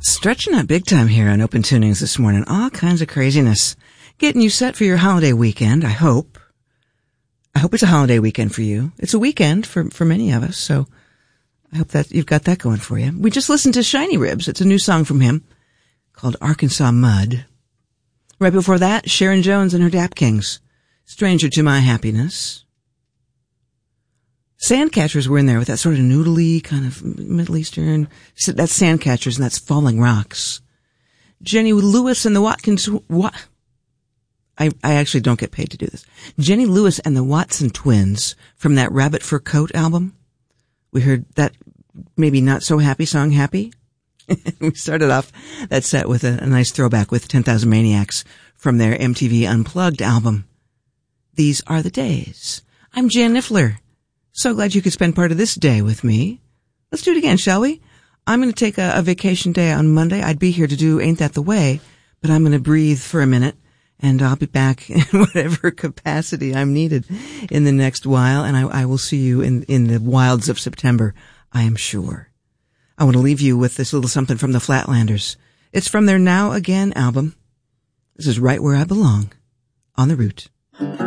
Stretching out big time here on Open Tunings this morning. All kinds of craziness. Getting you set for your holiday weekend, I hope. I hope it's a holiday weekend for you. It's a weekend for many of us, so I hope that you've got that going for you. We just listened to Shiny Ribs. It's a new song from him called Arkansas Mud. Right before that, Sharon Jones and her Dap Kings. Stranger to My Happiness. Sandcatchers were in there with that sort of noodly kind of Middle Eastern. That's Sandcatchers, and that's Falling Rocks. Jenny Lewis and the Watkins. I actually don't get paid to do this. Jenny Lewis and the Watson Twins from that Rabbit Fur Coat album. We heard that maybe not so happy song, Happy. We started off that set with a nice throwback with 10,000 Maniacs from their MTV Unplugged album. These are the days. I'm Jan Niffler. So glad you could spend part of this day with me. Let's do it again, shall we? I'm going to take a vacation day on Monday. I'd be here to do Ain't That the Way, but I'm going to breathe for a minute, and I'll be back in whatever capacity I'm needed in the next while, and I will see you in the wilds of September, I am sure. I want to leave you with this little something from the Flatlanders. It's from their Now Again album. This is Right Where I Belong, on the Route.